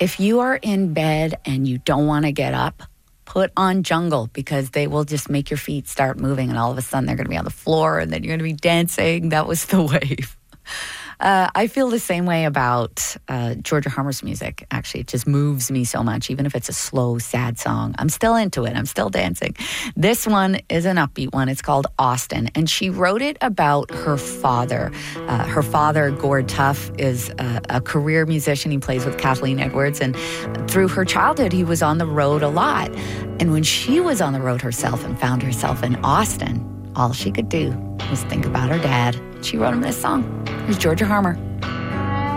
If you are in bed and you don't want to get up, put on Jungle, because they will just make your feet start moving, and all of a sudden they're going to be on the floor, and then you're going to be dancing. That was The Wave. I feel the same way about Georgia Harmer's music. Actually, it just moves me so much. Even if it's a slow, sad song, I'm still into it. I'm still dancing. This one is an upbeat one. It's called Austin, and she wrote it about her father. Her father, Gord Tuff, is a career musician. He plays with Kathleen Edwards, and through her childhood, he was on the road a lot. And when she was on the road herself and found herself in Austin, all she could do was think about her dad. She wrote him this song. Here's Georgia Harmer.